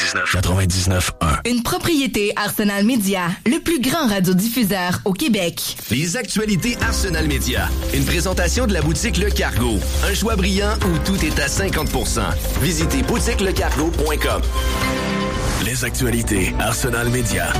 99.1. Une propriété Arsenal Média, le plus grand radiodiffuseur au Québec. Les actualités Arsenal Média. Une présentation de la boutique Le Cargo. Un choix brillant où tout est à 50%. Visitez boutiquelecargo.com. Les actualités Arsenal Média.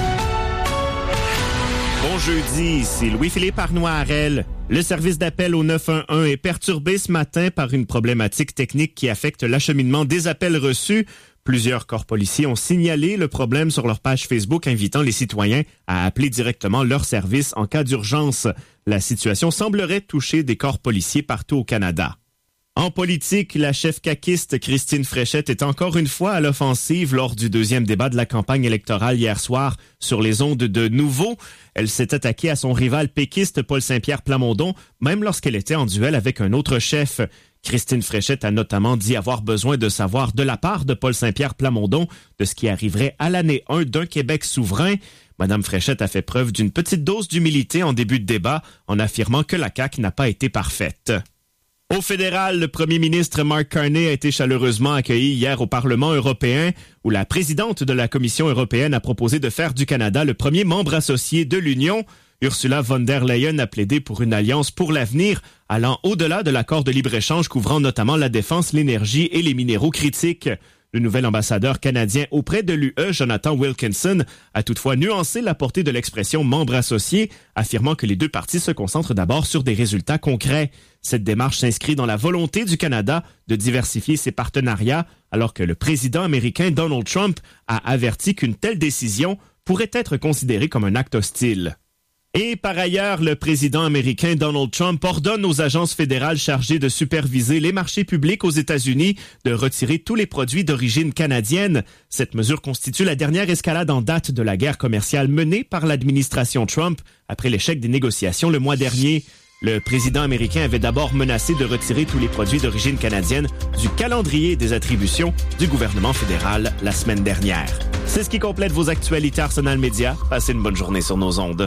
Bon jeudi, c'est Louis-Philippe Arnois-Harel. Le service d'appel au 911 est perturbé ce matin par une problématique technique qui affecte l'acheminement des appels reçus. Plusieurs corps policiers ont signalé le problème sur leur page Facebook, invitant les citoyens à appeler directement leur service en cas d'urgence. La situation semblerait toucher des corps policiers partout au Canada. En politique, la chef caquiste Christine Fréchette est encore une fois à l'offensive lors du deuxième débat de la campagne électorale hier soir sur les ondes de Nouveau. Elle s'est attaquée à son rival péquiste Paul Saint-Pierre Plamondon, même lorsqu'elle était en duel avec un autre chef. Christine Fréchette a notamment dit avoir besoin de savoir de la part de Paul Saint-Pierre Plamondon de ce qui arriverait à l'année 1 d'un Québec souverain. Madame Fréchette a fait preuve d'une petite dose d'humilité en début de débat en affirmant que la CAQ n'a pas été parfaite. Au fédéral, le premier ministre Mark Carney a été chaleureusement accueilli hier au Parlement européen, où la présidente de la Commission européenne a proposé de faire du Canada le premier membre associé de l'Union. Ursula von der Leyen a plaidé pour une alliance pour l'avenir, allant au-delà de l'accord de libre-échange couvrant notamment la défense, l'énergie et les minéraux critiques. Le nouvel ambassadeur canadien auprès de l'UE, Jonathan Wilkinson, a toutefois nuancé la portée de l'expression « membre associé », affirmant que les deux parties se concentrent d'abord sur des résultats concrets. Cette démarche s'inscrit dans la volonté du Canada de diversifier ses partenariats, alors que le président américain Donald Trump a averti qu'une telle décision pourrait être considérée comme un acte hostile. Et par ailleurs, le président américain Donald Trump ordonne aux agences fédérales chargées de superviser les marchés publics aux États-Unis de retirer tous les produits d'origine canadienne. Cette mesure constitue la dernière escalade en date de la guerre commerciale menée par l'administration Trump après l'échec des négociations le mois dernier. Le président américain avait d'abord menacé de retirer tous les produits d'origine canadienne du calendrier des attributions du gouvernement fédéral la semaine dernière. C'est ce qui complète vos actualités Arsenal Média. Passez une bonne journée sur nos ondes.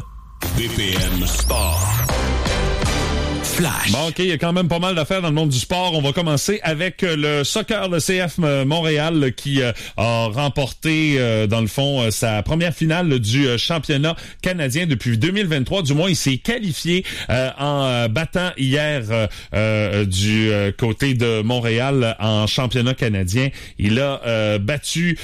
BPM Sport. Flash. Bon, OK, il y a quand même pas mal d'affaires dans le monde du sport. On va commencer avec le soccer, le CF Montréal qui a remporté, dans le fond, sa première finale du championnat canadien depuis 2023. Du moins, il s'est qualifié en battant hier du côté de Montréal en championnat canadien. Il a battu...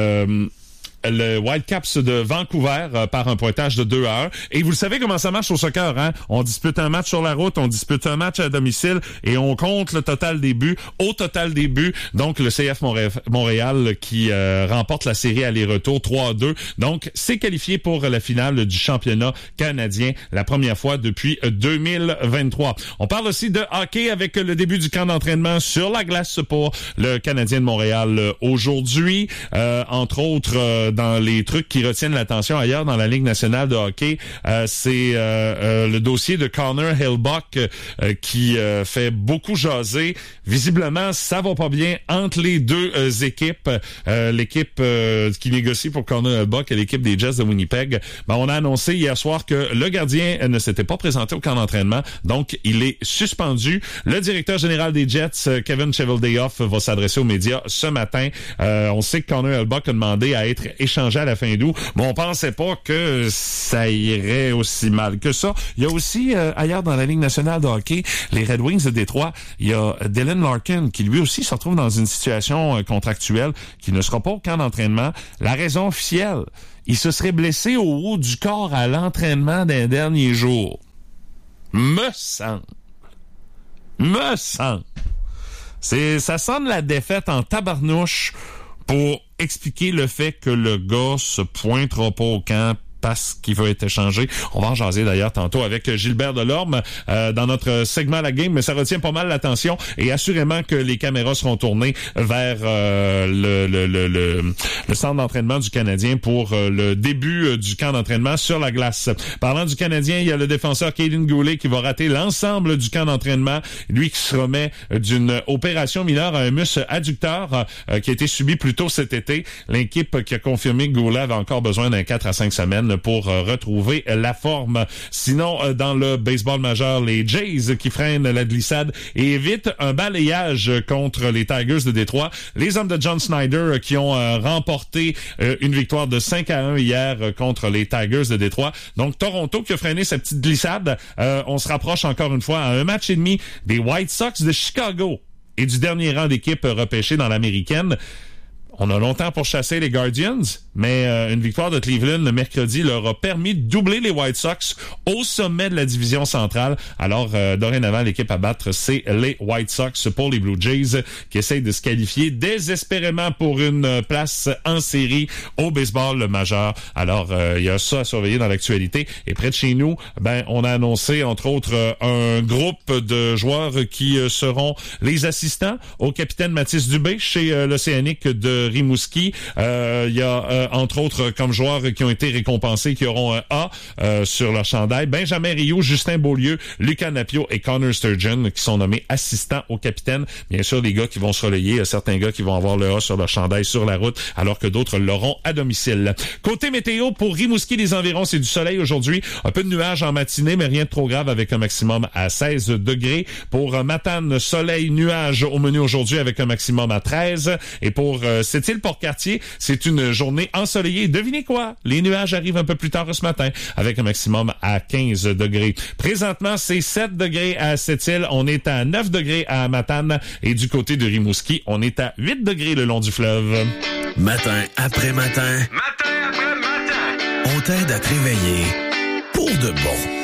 le Whitecaps de Vancouver par un pointage de 2-1. Et vous le savez comment ça marche au soccer, hein? On dispute un match sur la route, on dispute un match à domicile et on compte le total des buts. Au total des buts, donc le CF Montréal qui remporte la série aller-retour 3-2. Donc, c'est qualifié pour la finale du championnat canadien, la première fois depuis 2023. On parle aussi de hockey avec le début du camp d'entraînement sur la glace pour le Canadien de Montréal aujourd'hui. Entre autres, dans les trucs qui retiennent l'attention ailleurs dans la Ligue nationale de hockey, c'est le dossier de Connor Hellebuyck qui fait beaucoup jaser. Visiblement, ça va pas bien entre les deux équipes. L'équipe qui négocie pour Connor Hellebuyck et l'équipe des Jets de Winnipeg. Ben, on a annoncé hier soir que le gardien ne s'était pas présenté au camp d'entraînement, donc il est suspendu. Le directeur général des Jets, Kevin Cheveldayoff, va s'adresser aux médias ce matin. On sait que Connor Hellebuyck a demandé à être échangé à la fin d'août, mais on pensait pas que ça irait aussi mal que ça. Il y a aussi, ailleurs dans la Ligue nationale de hockey, les Red Wings de Détroit, il y a Dylan Larkin qui lui aussi se retrouve dans une situation contractuelle qui ne sera pas au camp d'entraînement. La raison officielle, il se serait blessé au haut du corps à l'entraînement d'un dernier jour. Me semble. Ça sonne la défaite en tabarnouche pour expliquer le fait que le gars se pointera pas au camp parce qu'il veut être échangé. On va en jaser d'ailleurs tantôt avec Gilbert Delorme dans notre segment La Game, mais ça retient pas mal l'attention et assurément que les caméras seront tournées vers le centre d'entraînement du Canadien pour le début du camp d'entraînement sur la glace. Parlant du Canadien, il y a le défenseur Kaden Goulet qui va rater l'ensemble du camp d'entraînement. Lui qui se remet d'une opération mineure à un muscle adducteur qui a été subi plus tôt cet été. L'équipe qui a confirmé que Goulet avait encore besoin d'un 4 à 5 semaines semaine pour retrouver la forme. Sinon, dans le baseball majeur, les Jays qui freinent la glissade et évitent un balayage contre les Tigers de Détroit. Les hommes de John Snyder qui ont remporté une victoire de 5-1 hier contre les Tigers de Détroit. Donc, Toronto qui a freiné sa petite glissade. On se rapproche encore une fois à un match et demi des White Sox de Chicago et du dernier rang d'équipe repêchée dans l'américaine. On a longtemps pourchassé les Guardians, mais une victoire de Cleveland le mercredi leur a permis de doubler les White Sox au sommet de la division centrale. Alors, dorénavant, l'équipe à battre, c'est les White Sox pour les Blue Jays qui essayent de se qualifier désespérément pour une place en série au baseball majeur. Alors, il y a ça à surveiller dans l'actualité. Et près de chez nous, on a annoncé, entre autres, un groupe de joueurs qui seront les assistants au capitaine Mathis Dubé chez l'Océanique de Rimouski. Il y a entre autres comme joueurs qui ont été récompensés, qui auront un A sur leur chandail. Benjamin Rioux, Justin Beaulieu, Lucas Napio et Connor Sturgeon qui sont nommés assistants au capitaine. Bien sûr, les gars qui vont se relayer, certains gars qui vont avoir le A sur leur chandail sur la route, alors que d'autres l'auront à domicile. Côté météo, pour Rimouski, les environs, c'est du soleil aujourd'hui. Un peu de nuages en matinée, mais rien de trop grave avec un maximum à 16 degrés. Pour Matane, soleil, nuages au menu aujourd'hui avec un maximum à 13. Et pour Sept-Îles-Port-Cartier, c'est une journée ensoleillée. Devinez quoi? Les nuages arrivent un peu plus tard ce matin avec un maximum à 15 degrés. Présentement, c'est 7 degrés à Sept-Îles. On est à 9 degrés à Matane. Et du côté de Rimouski, on est à 8 degrés le long du fleuve. Matin après matin. Matin après matin. On t'aide à te réveiller pour de bon.